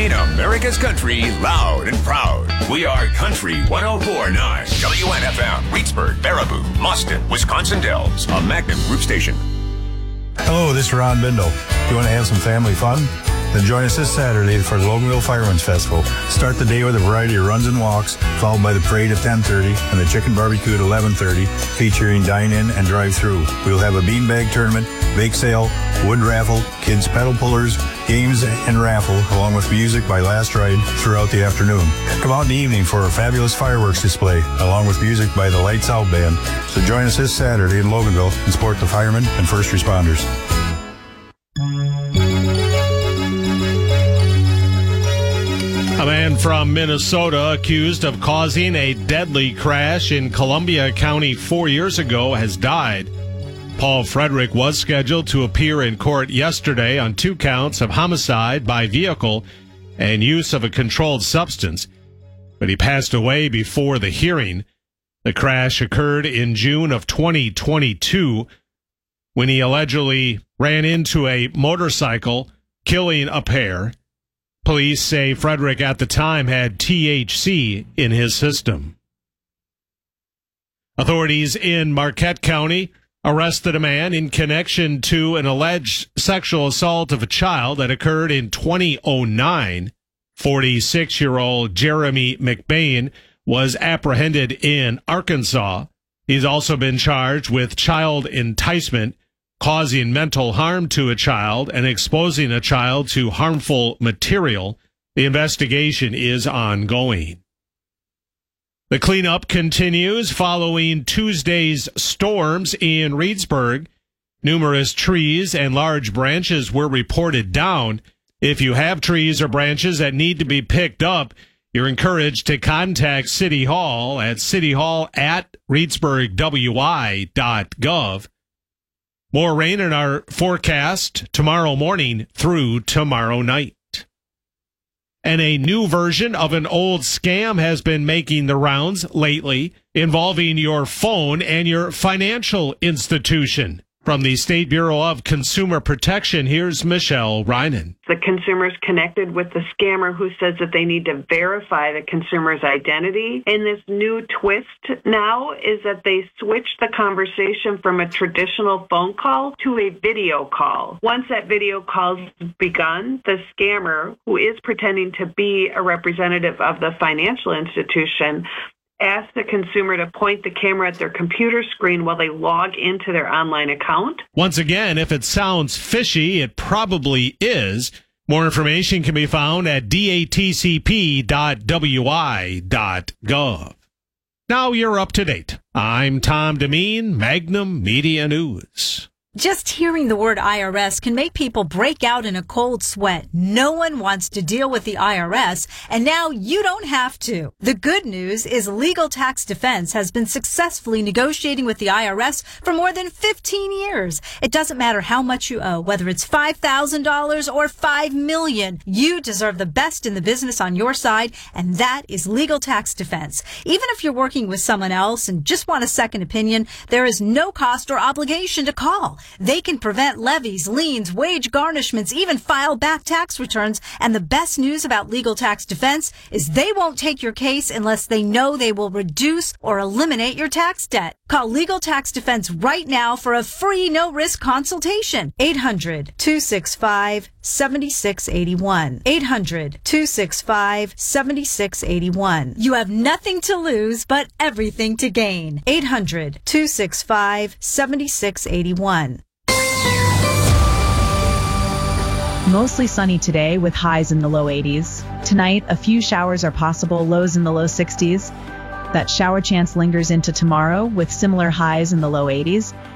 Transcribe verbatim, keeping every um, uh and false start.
Playing America's country loud and proud. We are Country one oh four point nine. W N F M, Reedsburg, Baraboo, Mustin, Wisconsin Dells. A Magnum Group station. Hello, this is Ron Bindle. You want to have some family fun? Then join us this Saturday for the Loganville Fireman's Festival. Start the day with a variety of runs and walks, followed by the parade at ten thirty and the chicken barbecue at eleven thirty, featuring dine-in and drive-through. We'll have a beanbag tournament, bake sale, wood raffle, kids pedal pullers, games and raffle, along with music by Last Ride throughout the afternoon. Come out in the evening for a fabulous fireworks display, along with music by the Lights Out Band. So join us this Saturday in Loganville and support the firemen and first responders. A man from Minnesota accused of causing a deadly crash in Columbia County four years ago has died. Paul Frederick was scheduled to appear in court yesterday on two counts of homicide by vehicle and use of a controlled substance, but he passed away before the hearing. The crash occurred in June of twenty twenty-two when he allegedly ran into a motorcycle, killing a pair. Police say Frederick at the time had T H C in his system. Authorities in Marquette County arrested a man in connection to an alleged sexual assault of a child that occurred in twenty oh nine. forty-six-year-old Jeremy McBain was apprehended in Arkansas. He's also been charged with child enticement, causing mental harm to a child, and exposing a child to harmful material. The investigation is ongoing. The cleanup continues following Tuesday's storms in Reedsburg. Numerous trees and large branches were reported down. If you have trees or branches that need to be picked up, you're encouraged to contact City Hall at cityhall at reedsburg w i dot gov. More rain in our forecast tomorrow morning through tomorrow night. And a new version of an old scam has been making the rounds lately, involving your phone and your financial institution. From the State Bureau of Consumer Protection, here's Michelle Reinen. The consumer's connected with the scammer who says that they need to verify the consumer's identity. And this new twist now is that they switch the conversation from a traditional phone call to a video call. Once that video call's begun, the scammer, who is pretending to be a representative of the financial institution, ask the consumer to point the camera at their computer screen while they log into their online account. Once again, if it sounds fishy, it probably is. More information can be found at d a t c p dot w i dot gov. Now you're up to date. I'm Tom Demeen, Magnum Media News. Just hearing the word I R S can make people break out in a cold sweat. No one wants to deal with the I R S, and now you don't have to. The good news is Legal Tax Defense has been successfully negotiating with the I R S for more than fifteen years. It doesn't matter how much you owe, whether it's five thousand dollars or five million dollars. You deserve the best in the business on your side, and that is Legal Tax Defense. Even if you're working with someone else and just want a second opinion, there is no cost or obligation to call. They can prevent levies, liens, wage garnishments, even file back tax returns. And the best news about Legal Tax Defense is they won't take your case unless they know they will reduce or eliminate your tax debt. Call Legal Tax Defense right now for a free no-risk consultation. eight hundred, two six five, seven six eight one. eight hundred, two six five, seven six eight one. You have nothing to lose but everything to gain. eight hundred, two six five, seven six eight one. Mostly sunny today with highs in the low eighties. Tonight, a few showers are possible, lows in the low sixties. That shower chance lingers into tomorrow with similar highs in the low eighties.